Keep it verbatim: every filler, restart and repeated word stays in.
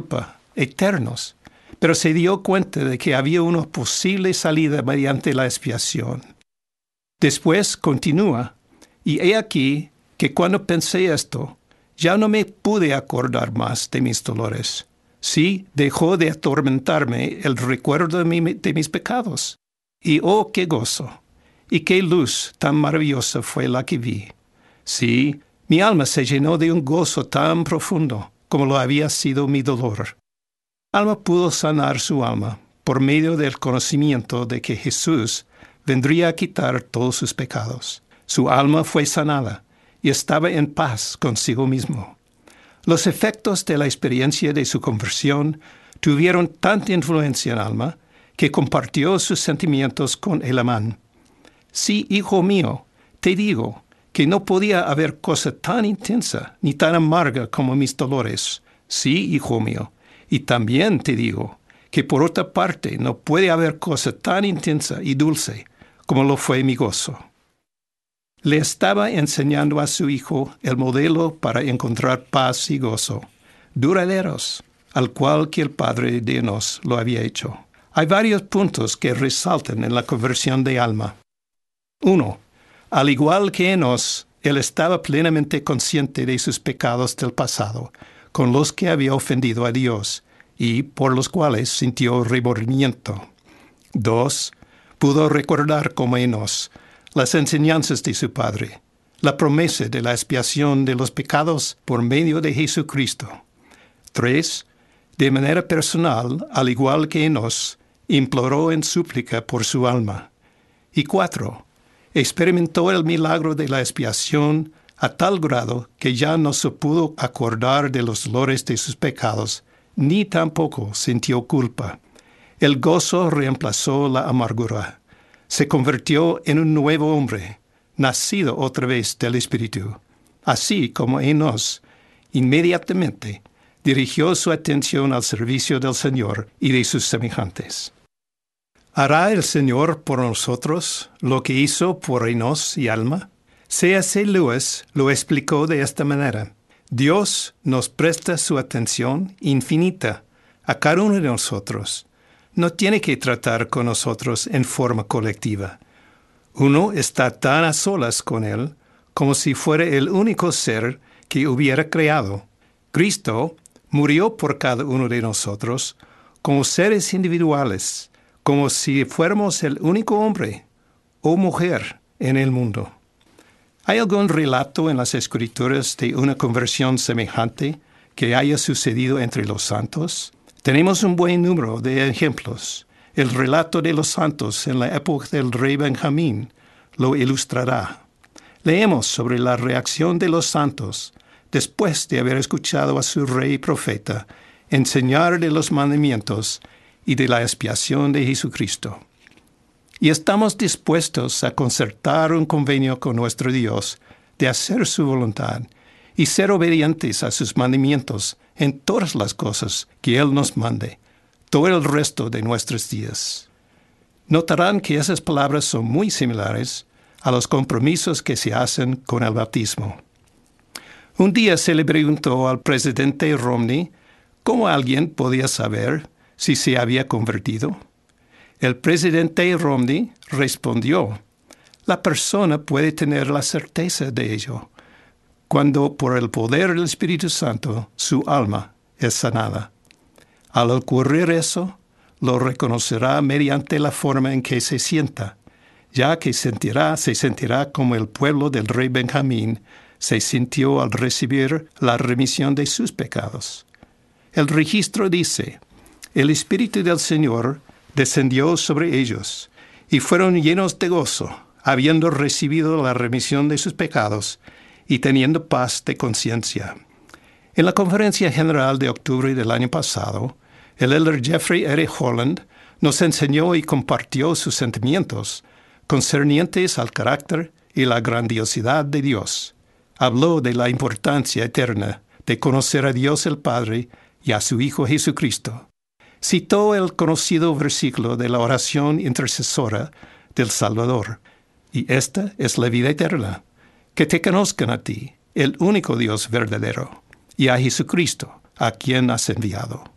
culpa, eternos, pero se dio cuenta de que había una posible salida mediante la expiación. Después continúa, y he aquí que cuando pensé esto, ya no me pude acordar más de mis dolores. Sí, dejó de atormentarme el recuerdo de, mi, de mis pecados. Y oh, qué gozo, y qué luz tan maravillosa fue la que vi. Sí, mi alma se llenó de un gozo tan profundo como lo había sido mi dolor. Alma pudo sanar su alma por medio del conocimiento de que Jesús vendría a quitar todos sus pecados. Su alma fue sanada y estaba en paz consigo mismo. Los efectos de la experiencia de su conversión tuvieron tanta influencia en Alma que compartió sus sentimientos con Elamán. Sí, hijo mío, te digo que no podía haber cosa tan intensa ni tan amarga como mis dolores. Sí, hijo mío, y también te digo que por otra parte no puede haber cosa tan intensa y dulce como lo fue mi gozo. Le estaba enseñando a su hijo el modelo para encontrar paz y gozo, duraderos, al cual que el Padre de nos lo había hecho. Hay varios puntos que resaltan en la conversión de Alma. Uno, al igual que Enos, él estaba plenamente consciente de sus pecados del pasado, con los que había ofendido a Dios, y por los cuales sintió remordimiento. Dos, pudo recordar como Enos las enseñanzas de su Padre, la promesa de la expiación de los pecados por medio de Jesucristo. Tres, de manera personal, al igual que Enos, imploró en súplica por su alma. Y cuatro, experimentó el milagro de la expiación a tal grado que ya no se pudo acordar de los dolores de sus pecados, ni tampoco sintió culpa. El gozo reemplazó la amargura. Se convirtió en un nuevo hombre, nacido otra vez del Espíritu. Así como Enos, inmediatamente dirigió su atención al servicio del Señor y de sus semejantes. ¿Hará el Señor por nosotros lo que hizo por Enos y Alma? C S Lewis lo explicó de esta manera. Dios nos presta su atención infinita a cada uno de nosotros. No tiene que tratar con nosotros en forma colectiva. Uno está tan a solas con Él como si fuera el único ser que hubiera creado. Cristo murió por cada uno de nosotros como seres individuales, como si fuéramos el único hombre o mujer en el mundo. ¿Hay algún relato en las Escrituras de una conversión semejante que haya sucedido entre los santos? Tenemos un buen número de ejemplos. El relato de los santos en la época del rey Benjamín lo ilustrará. Leemos sobre la reacción de los santos después de haber escuchado a su rey profeta enseñar de los mandamientos y de la expiación de Jesucristo. Y estamos dispuestos a concertar un convenio con nuestro Dios de hacer su voluntad y ser obedientes a sus mandamientos en todas las cosas que Él nos mande, todo el resto de nuestros días. Notarán que esas palabras son muy similares a los compromisos que se hacen con el bautismo. Un día se le preguntó al presidente Romney cómo alguien podía saber si se había convertido. El presidente Romney respondió, la persona puede tener la certeza de ello cuando por el poder del Espíritu Santo su alma es sanada. Al ocurrir eso, lo reconocerá mediante la forma en que se sienta, ya que sentirá, se sentirá como el pueblo del rey Benjamín se sintió al recibir la remisión de sus pecados. El registro dice, el Espíritu del Señor descendió sobre ellos, y fueron llenos de gozo, habiendo recibido la remisión de sus pecados, y teniendo paz de conciencia. En la conferencia general de octubre del año pasado, el elder Jeffrey R. Holland nos enseñó y compartió sus sentimientos concernientes al carácter y la grandiosidad de Dios. Habló de la importancia eterna de conocer a Dios el Padre y a su Hijo Jesucristo. Citó el conocido versículo de la oración intercesora del Salvador, y esta es la vida eterna, que te conozcan a ti, el único Dios verdadero, y a Jesucristo, a quien has enviado.